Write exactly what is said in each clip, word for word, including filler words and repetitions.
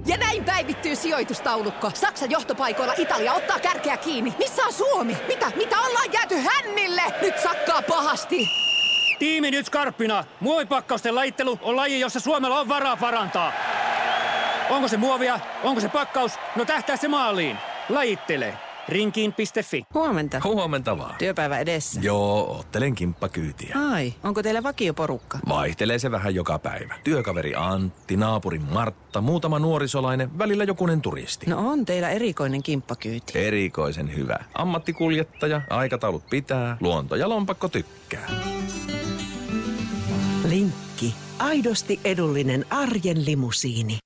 Ja näin päivittyy sijoitustaulukko. Saksan johtopaikoilla Italia ottaa kärkeä kiinni. Missä on Suomi? Mitä? Mitä ollaan jääty hännille? Nyt sakkaa pahasti. Tiimi nyt skarppina. Muovipakkausten lajittelu on laji, jossa Suomella on varaa parantaa. Onko se muovia? Onko se pakkaus? No tähtää se maaliin. Lajittele. Rinkiin piste fi. Huomenta. Huomenta vaan. Työpäivä edessä. Joo, ottelen kimppakyytiä. Ai, onko teillä vakioporukka? Vaihtelee se vähän joka päivä. Työkaveri Antti, naapuri Martta, muutama nuorisolainen, välillä jokunen turisti. No on teillä erikoinen kimppakyyti. Erikoisen hyvä. Ammattikuljettaja, aikataulut pitää, luonto ja lompakko tykkää. Linkki. Aidosti edullinen arjen limusiini.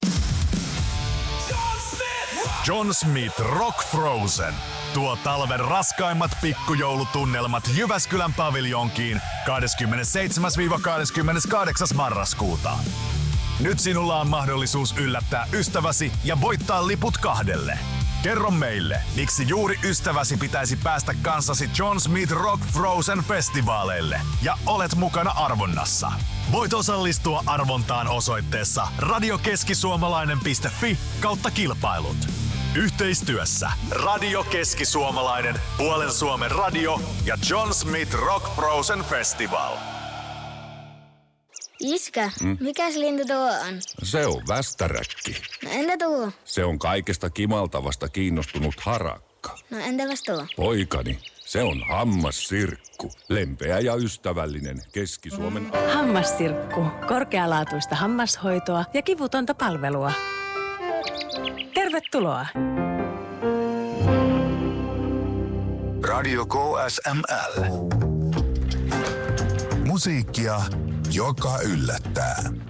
John Smith Rock Frozen. Tuo talven raskaimmat pikkujoulutunnelmat Jyväskylän paviljonkiin kahdeskymmenesseitsemäs kahdeskymmeneskahdeksas marraskuuta. Nyt sinulla on mahdollisuus yllättää ystäväsi ja voittaa liput kahdelle. Kerro meille, miksi juuri ystäväsi pitäisi päästä kanssasi John Smith Rock Frozen festivaaleille ja olet mukana arvonnassa. Voit osallistua arvontaan osoitteessa radiokeskisuomalainen piste fi kautta kilpailut. Yhteistyössä Radio Keski-Suomalainen, Puolen Suomen radio ja John Smith Rock Frozen Festival. Iskä, mm? mikäs lintu tuo on? Se on västäräkki. No entä tuo? Se on kaikesta kimaltavasta kiinnostunut harakka. No entäpäs tuo? Poikani, se on hammassirkku. Lempeä ja ystävällinen Keski-Suomen... Hammassirkku. Korkealaatuista hammashoitoa ja kivutonta palvelua. Tervetuloa. Radio K S M L. Musiikkia, joka yllättää.